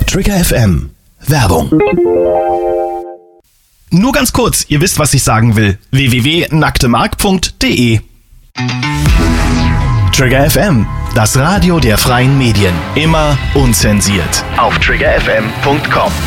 Trigger FM. Werbung. Nur ganz kurz, ihr wisst, was ich sagen will. www.nacktemark.de. Trigger FM, das Radio der freien Medien. Immer unzensiert. Auf triggerfm.com.